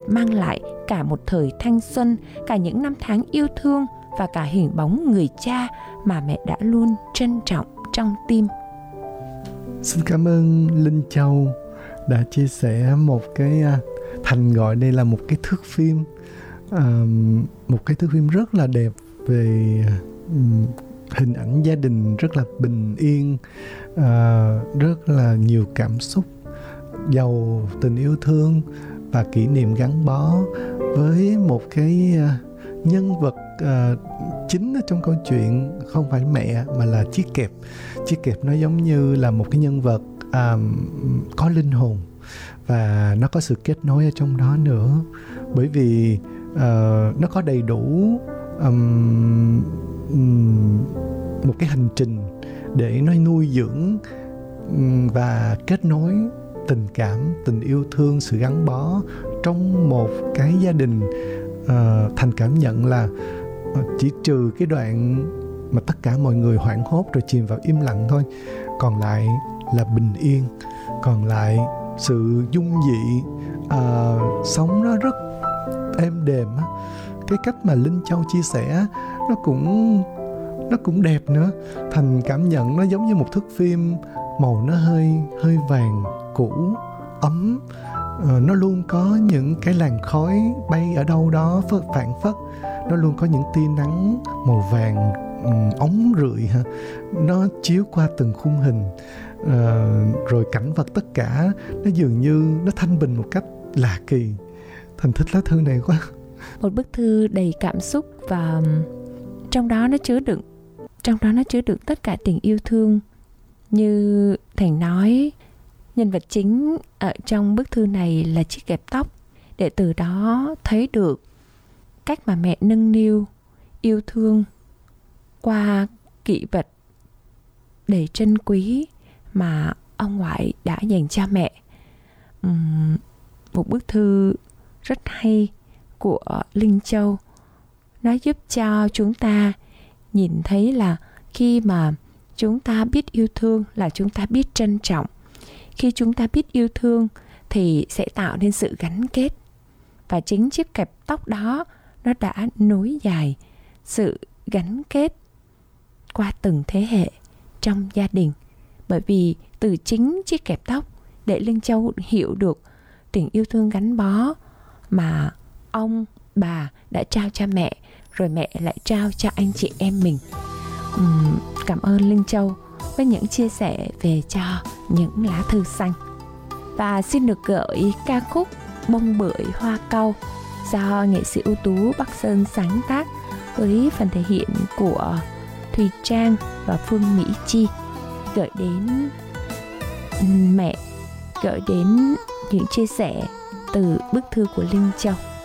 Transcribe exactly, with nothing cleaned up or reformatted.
mang lại cả một thời thanh xuân, cả những năm tháng yêu thương và cả hình bóng người cha mà mẹ đã luôn trân trọng trong tim. Xin cảm ơn Linh Châu đã chia sẻ một cái, Thành gọi đây là một cái thước phim, à, một cái thước phim rất là đẹp về um, hình ảnh gia đình rất là bình yên, à, rất là nhiều cảm xúc, giàu tình yêu thương và kỷ niệm gắn bó với một cái uh, nhân vật uh, chính ở trong câu chuyện không phải mẹ mà là chiếc kẹp. Chiếc kẹp nó giống như là một cái nhân vật um, có linh hồn và nó có sự kết nối ở trong đó nữa, bởi vì uh, nó có đầy đủ um, um, một cái hành trình để nó nuôi dưỡng um, và kết nối tình cảm, tình yêu thương, sự gắn bó trong một cái gia đình. uh, Thành cảm nhận là uh, chỉ trừ cái đoạn mà tất cả mọi người hoảng hốt rồi chìm vào im lặng thôi, còn lại là bình yên, còn lại sự dung dị, uh, sống nó rất êm đềm á. Cái cách mà Linh Châu chia sẻ nó cũng nó cũng đẹp nữa. Thành cảm nhận nó giống như một thước phim, màu nó hơi hơi vàng cũ, ấm. uh, Nó luôn có những cái làn khói bay ở đâu đó phất phảng phất. Nó luôn có những tia nắng màu vàng um, óng rượi ha. Nó chiếu qua từng khung hình, uh, rồi cảnh vật tất cả nó dường như nó thanh bình một cách lạ kỳ. Thành thích lá thư này quá. Một bức thư đầy cảm xúc và trong đó nó chứa đựng trong đó nó chứa đựng tất cả tình yêu thương. Như Thành nói, nhân vật chính ở trong bức thư này là chiếc kẹp tóc, để từ đó thấy được cách mà mẹ nâng niu, yêu thương qua kỷ vật đầy trân quý mà ông ngoại đã dành cho mẹ. uhm, Một bức thư rất hay của Linh Châu. Nó giúp cho chúng ta nhìn thấy là khi mà chúng ta biết yêu thương là chúng ta biết trân trọng. Khi chúng ta biết yêu thương thì sẽ tạo nên sự gắn kết. Và chính chiếc kẹp tóc đó nó đã nối dài sự gắn kết qua từng thế hệ trong gia đình. Bởi vì từ chính chiếc kẹp tóc để Linh Châu hiểu được tình yêu thương gắn bó mà ông, bà đã trao cho mẹ, rồi mẹ lại trao cho anh chị em mình. uhm, Cảm ơn Linh Châu với những chia sẻ về cho những lá thư xanh. Và xin được gửi ca khúc Bông Bưởi Hoa Cau do nghệ sĩ ưu tú Bắc Sơn sáng tác với phần thể hiện của Thùy Trang và Phương Mỹ Chi, gửi đến mẹ, gửi đến những chia sẻ từ bức thư của Linh Châu.